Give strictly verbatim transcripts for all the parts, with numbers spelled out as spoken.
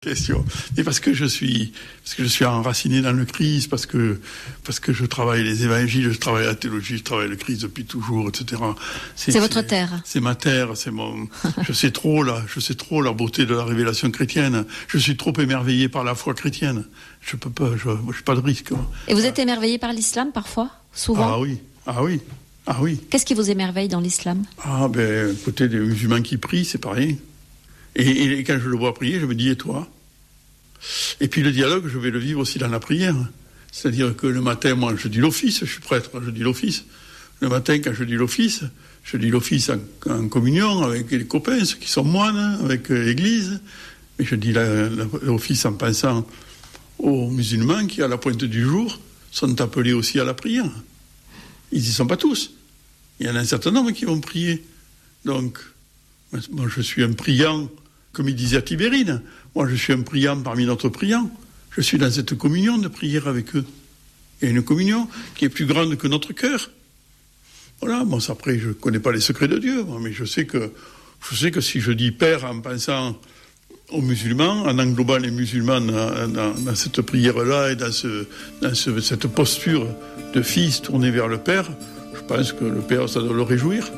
Question. Et parce que je suis, parce que je suis enraciné dans le Christ, parce que, parce que je travaille les évangiles, je travaille la théologie, je travaille le Christ depuis toujours, et cetera. C'est, c'est votre terre. C'est ma terre, c'est mon, je sais trop là, je sais trop la beauté de la révélation chrétienne. Je suis trop émerveillé par la foi chrétienne. Je peux pas, je, je n'ai pas de risque. Et vous êtes émerveillé par l'islam parfois, souvent? Ah oui, ah oui, ah oui. Qu'est-ce qui vous émerveille dans l'islam? Ah ben, écoutez, des musulmans qui prient, c'est pas rien. Et, et quand je le vois prier, je me dis, et toi? Et puis le dialogue, je vais le vivre aussi dans la prière. C'est-à-dire que le matin, moi, je dis l'office, je suis prêtre, je dis l'office. Le matin, quand je dis l'office, je dis l'office en, en communion avec les copains, ceux qui sont moines, avec l'église. Mais je dis la, la, l'office en pensant aux musulmans qui, à la pointe du jour, sont appelés aussi à la prière. Ils n'y sont pas tous. Il y en a un certain nombre qui vont prier. Donc, moi, je suis un priant, comme il disait à Tibérine. Moi, je suis un priant parmi d'autres priants. Je suis dans cette communion de prière avec eux. Il y a une communion qui est plus grande que notre cœur. Voilà, bon, après, je ne connais pas les secrets de Dieu, moi, mais je sais que, je sais que si je dis Père en pensant aux musulmans, en englobant les musulmans dans, dans, dans cette prière-là et dans, ce, dans ce, cette posture de fils tourné vers le Père, je pense que le Père, ça doit le réjouir.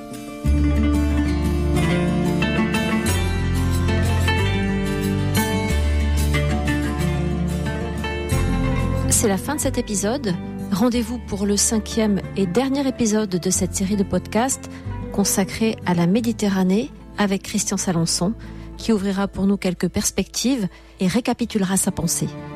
C'est la fin de cet épisode. Rendez-vous pour le cinquième et dernier épisode de cette série de podcasts consacrée à la Méditerranée avec Christian Salençon, qui ouvrira pour nous quelques perspectives et récapitulera sa pensée.